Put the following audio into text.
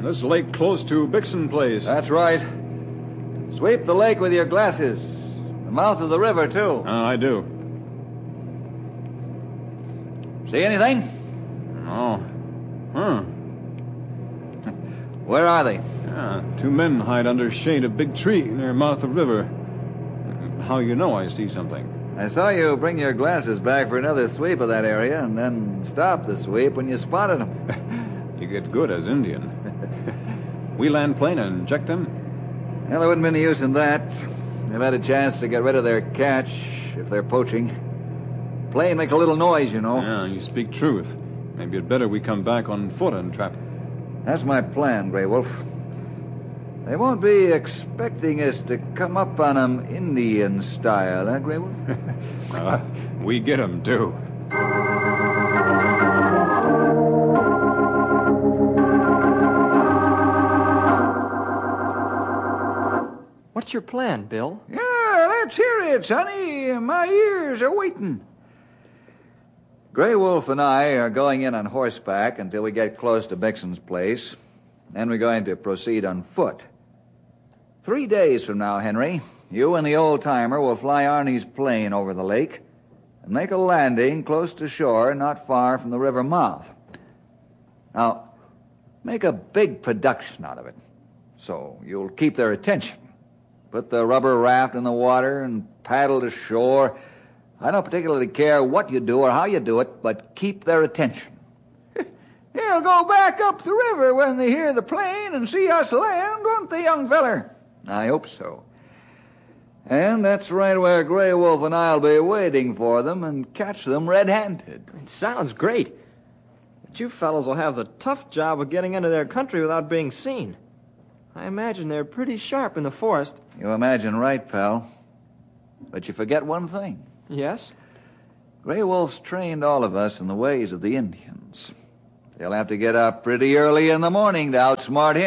This lake close to Bixon Place. That's right. Sweep the lake with your glasses. The mouth of the river, too. I do. See anything? No. Huh. Where are they? Two men hide under shade of big tree near mouth of river. How you know I see something? I saw you bring your glasses back for another sweep of that area and then stop the sweep when you spotted them. You get good as Indian. We land plane and check them? Well, there wouldn't be any use in that. They've had a chance to get rid of their catch if they're poaching. Plane makes a little noise, you know. Yeah, you speak truth. Maybe it's better we come back on foot and trap. That's my plan, Grey Wolf. They won't be expecting us to come up on them Indian style, huh, Grey Wolf? We get 'em, too. What's your plan, Bill? Yeah, let's hear it, sonny. My ears are waiting. Grey Wolf and I are going in on horseback until we get close to Bixon's place. Then we're going to proceed on foot. 3 days from now, Henry, you and the old-timer will fly Arnie's plane over the lake and make a landing close to shore not far from the river mouth. Now, make a big production out of it so you'll keep their attention. Put the rubber raft in the water and paddle to shore. I don't particularly care what you do or how you do it, but keep their attention. They'll go back up the river when they hear the plane and see us land, won't they, young feller? I hope so. And that's right where Grey Wolf and I'll be waiting for them and catch them red-handed. It sounds great. But you fellows will have the tough job of getting into their country without being seen. I imagine they're pretty sharp in the forest. You imagine right, pal. But you forget one thing. Yes? Grey Wolf's trained all of us in the ways of the Indians. They'll have to get up pretty early in the morning to outsmart him.